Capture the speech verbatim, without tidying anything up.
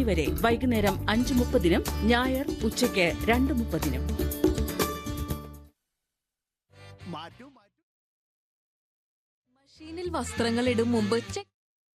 വരെ വൈകുന്നേരം അഞ്ച് മുപ്പതിനും ഞായർ ഉച്ചയ്ക്ക് രണ്ട് മുപ്പതിനും. മഷീനിൽ വസ്ത്രങ്ങൾ ഇടും മുമ്പ് ചെക്ക്